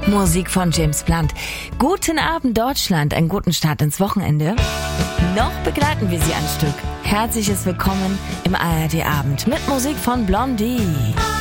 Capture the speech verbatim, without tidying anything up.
Musik von James Blunt. Guten Abend Deutschland, einen guten Start ins Wochenende. Noch begleiten wir Sie ein Stück. Herzliches Willkommen im A R D Abend mit Musik von Blondie.